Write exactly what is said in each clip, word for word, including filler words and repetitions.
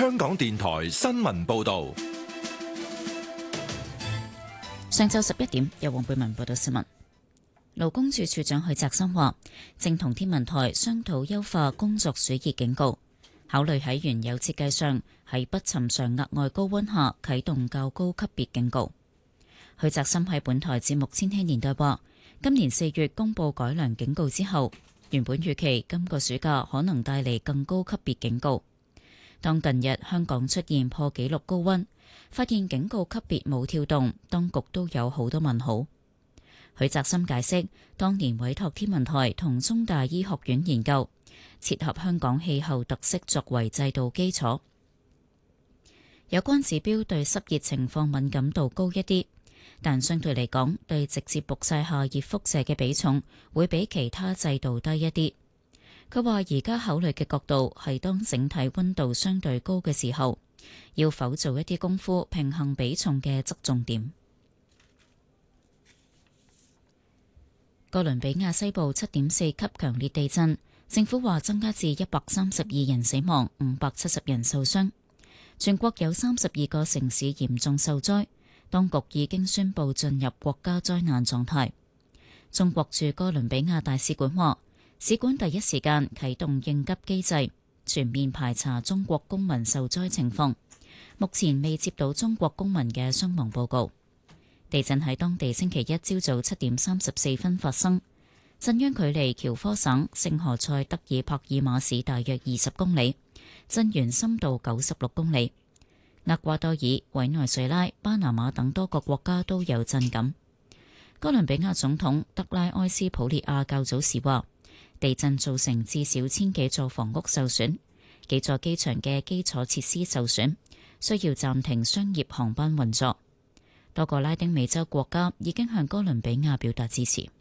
香港電台新聞報道。 上晝十一點，由黃貝文報道新聞。勞工處處長許澤森話，正同天文台商討優化工作暑熱警告，考慮喺原有設計上喺不尋常額外高溫下啟動較高級別警告。許澤森喺本台節目《千禧年代》話，今年四月公布改良警告之後，原本預期今個暑假可能帶嚟更高級別警告。當近日香港出現破紀錄高溫，發現警告級別冇跳動，當局都有好多問號。許澤森解釋，當年委託天文台同中大醫學院研究，切合香港氣候特色作為制度基礎。有關指標對濕熱情況敏感度高一啲，但相對嚟講，對直接曝曬下熱輻射嘅比重會比其他制度低一啲。佢話而家考慮嘅角度係當整體溫度相對高嘅時候，要否做一啲功夫平衡比重嘅側重點。哥倫比亞西部七點四級強烈地震，政府話增加至一百三十二人死亡，五百七十人受傷。全國有三十二個城市嚴重受災，當局已經宣布進入國家災難狀態。中國駐哥倫比亞大使館話，使館第一時間啟動應急機制，全面排查中國公民受災情況。目前未接到中國公民嘅傷亡報告。地震喺當地星期一朝早七點三十四分發生，震央距離喬科省聖何塞德爾帕爾馬市大約二十公里，震源深度九十六公里。厄瓜多爾、委內瑞拉、巴拿馬等多個國家都有震感。哥倫比亞總統德拉埃斯普列亞較早時話，地震造成至少千幾座房屋受損，幾座機場嘅基礎設施受損，需要暫停商業航班運作。多個拉丁美洲國家已經向哥倫比亞表達支持。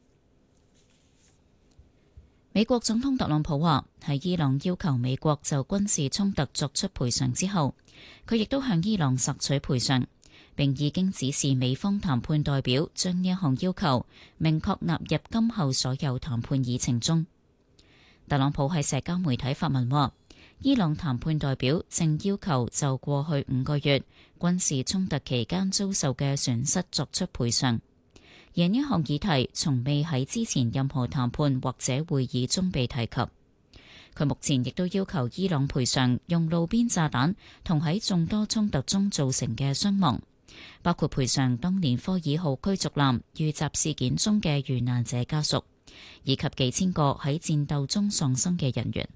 美國總統特朗普話，喺伊朗要求美國就軍事衝突作出賠償之後，佢亦都向伊朗索取賠償，並已經指示美方談判代表將呢一項要求明確納入今後所有談判議程中。特朗普喺社交媒體發文話，伊朗談判代表正要求就過去五個月軍事衝突期間遭受嘅損失作出賠償，而呢項議題從未喺之前任何談判或者會議中被提及。佢目前亦都要求伊朗賠償用路邊炸彈同喺眾多衝突中造成嘅傷亡，包括賠償當年科爾號驅逐艦遇襲事件中嘅遇難者家屬，以及幾千個喺戰鬥中喪生嘅人員。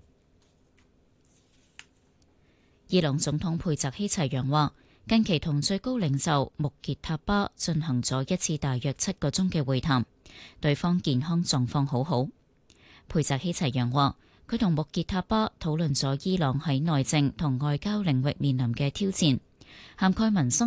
伊朗總統佩澤希齊揚話，近期同最高領袖穆傑塔巴進行咗一次大約七個鐘嘅會談，對方健康狀況好好。佩澤希齊揚話，佢同穆傑塔巴討論咗伊朗喺內政同外交領域面臨嘅挑戰，涵蓋民生。